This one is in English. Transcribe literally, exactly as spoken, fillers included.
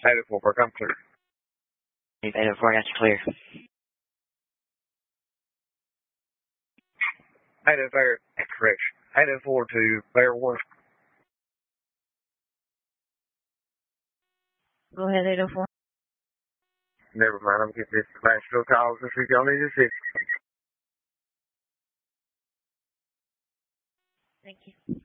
eight oh four, I'm clear. eight oh four, got you clear. eight oh four, correction. eight oh four to Bear one. Go ahead, eight oh four. Never mind, I'm getting this Nashville calls to see if y'all need assistance. Thank you.